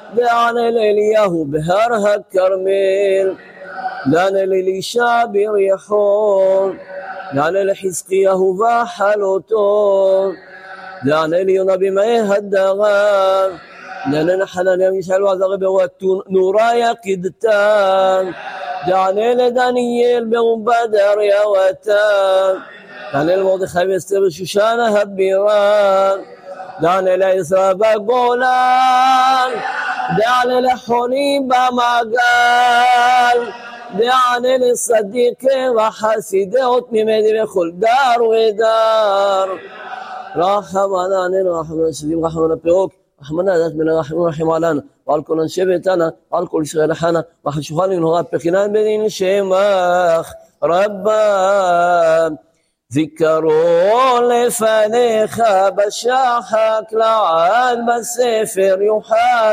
דענה לאליהו בהר הכרמל, דענה לאלישע בריחון, דענה לחזקיהו בחלותו, דענה ליונה במעי הדרן, דענה לחנניה מישאל ועזריה ברועת נורה יקידתן, דענה לדניאל ברובה דריוותן, דענה למרדכי ואסתר בשושן הבירה, דענה לעזרא בגולן, דענה לחונים במעגל, דענה לצדיקי וחסידות ממני בכל דר ודר. רחמנה עננו, רחמנה שדים, רחמנה פירוק, רחמנה דת מן הרחמים רחם עלינו, ועל כל אנשי ביתנה, ועל כל ישראל חנה, וחשוכן לנהורה פחינן בדין שמך רבה. זיכרון לפניך בשחק לעד בספר יוחק,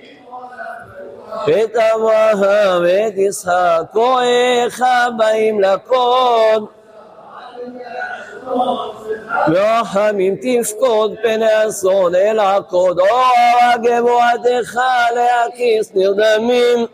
את אברהם ואת יצחק כהניך באים לקוד, ברחמים תפקוד פני אסון אל עקוד, אור גבורתך להקיס נרדמים.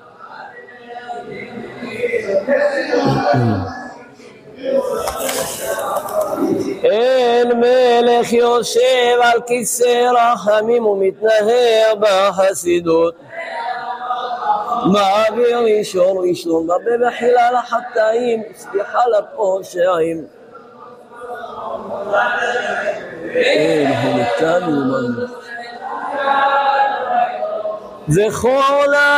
אל מלך יושב על כיסא רחמים ומתנהר בחסידות, מעביר ראשון ראשון רבה בחילה לחטאים, סליחה לפושעים. אנחנו נתנו זכור